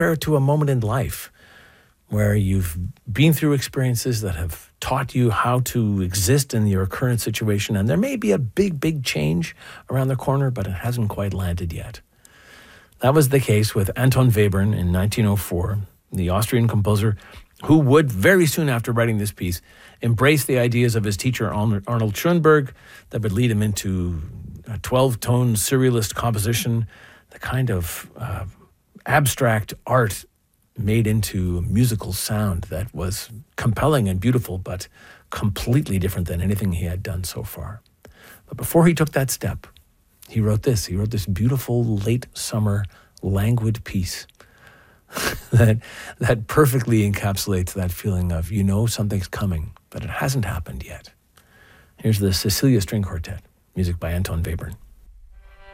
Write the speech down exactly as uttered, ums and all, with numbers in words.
compare it to a moment in life where you've been through experiences that have taught you how to exist in your current situation, and there may be a big, big change around the corner, but it hasn't quite landed yet. That was the case with Anton Webern in nineteen oh four, the Austrian composer who would, very soon after writing this piece, embrace the ideas of his teacher Arnold Schoenberg that would lead him into a twelve-tone serialist composition, the kind of uh, abstract art made into musical sound that was compelling and beautiful, but completely different than anything he had done so far. But before he took that step, he wrote this. He wrote this beautiful late summer languid piece that that perfectly encapsulates that feeling of, you know, something's coming, but it hasn't happened yet. Here's the Cecilia String Quartet, music by Anton Webern.